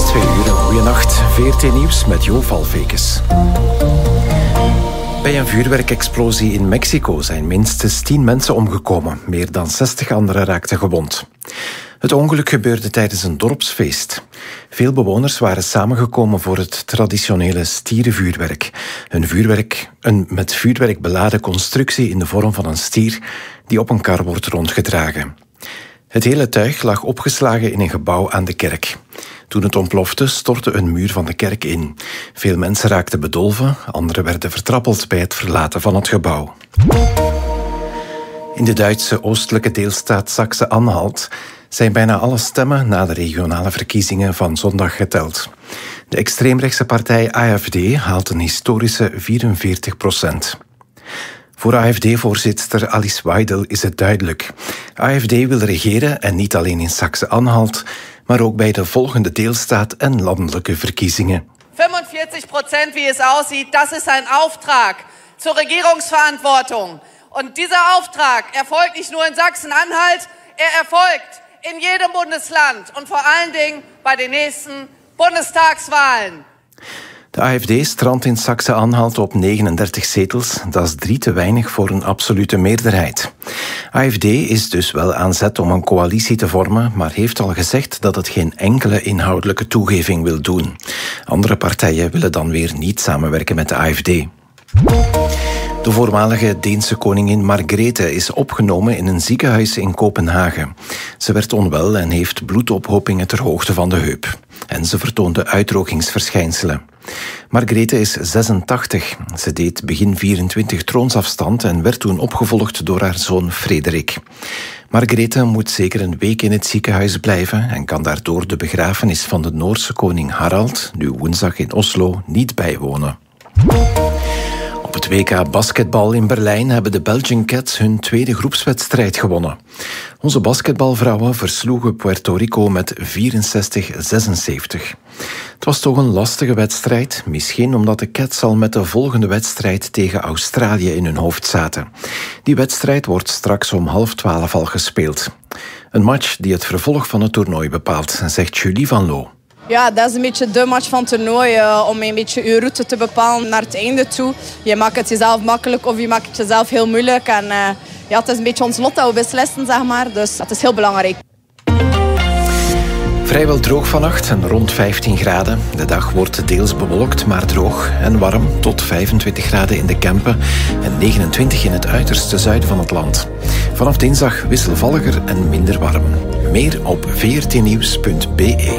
2 uur, goeienacht. VRT Nieuws met Jo Valfekes. Bij een vuurwerkexplosie in Mexico zijn minstens 10 mensen omgekomen. Meer dan 60 anderen raakten gewond. Het ongeluk gebeurde tijdens een dorpsfeest. Veel bewoners waren samengekomen voor het traditionele stierenvuurwerk. Een met vuurwerk beladen constructie in de vorm van een stier die op een kar wordt rondgedragen. Het hele tuig lag opgeslagen in een gebouw aan de kerk. Toen het ontplofte, stortte een muur van de kerk in. Veel mensen raakten bedolven, anderen werden vertrappeld bij het verlaten van het gebouw. In de Duitse oostelijke deelstaat Saxe-Anhalt zijn bijna alle stemmen na de regionale verkiezingen van zondag geteld. De extreemrechtse partij AfD haalt een historische 44%. Voor AfD-voorzitter Alice Weidel is het duidelijk. AfD wil regeren en niet alleen in Saxe-Anhalt, maar ook bij de volgende deelstaat en landelijke verkiezingen. 45%, wie es aussieht, das ist ein Auftrag zur Regierungsverantwortung. Und dieser Auftrag erfolgt nicht nur in Sachsen-Anhalt, er erfolgt in jedem Bundesland und vor allen Dingen bei den nächsten Bundestagswahlen. De AfD strandt in Saxe-Anhalt op 39 zetels. Dat is 3 te weinig voor een absolute meerderheid. AfD is dus wel aan zet om een coalitie te vormen, maar heeft al gezegd dat het geen enkele inhoudelijke toegeving wil doen. Andere partijen willen dan weer niet samenwerken met de AfD. De voormalige Deense koningin Margrethe is opgenomen in een ziekenhuis in Kopenhagen. Ze werd onwel en heeft bloedophopingen ter hoogte van de heup. En ze vertoonde uitdrogingsverschijnselen. Margrethe is 86. Ze deed begin 24 troonsafstand en werd toen opgevolgd door haar zoon Frederik. Margrethe moet zeker een week in het ziekenhuis blijven en kan daardoor de begrafenis van de Noorse koning Harald, nu woensdag in Oslo, niet bijwonen. Op het WK basketbal in Berlijn hebben de Belgian Cats hun tweede groepswedstrijd gewonnen. Onze basketbalvrouwen versloegen Puerto Rico met 64-76. Het was toch een lastige wedstrijd, misschien omdat de Cats al met de volgende wedstrijd tegen Australië in hun hoofd zaten. Die wedstrijd wordt straks om 11:30 al gespeeld. Een match die het vervolg van het toernooi bepaalt, zegt Julie Van Loo. Ja, dat is een beetje de match van het toernooi, om een beetje je route te bepalen naar het einde toe. Je maakt het jezelf makkelijk of je maakt het jezelf heel moeilijk. En ja, het is een beetje ons lot dat we beslissen, zeg maar. Dus dat is heel belangrijk. Vrijwel droog vannacht en rond 15 graden. De dag wordt deels bewolkt, maar droog en warm. Tot 25 graden in de Kempen en 29 in het uiterste zuiden van het land. Vanaf dinsdag wisselvalliger en minder warm. Meer op vrtnieuws.be.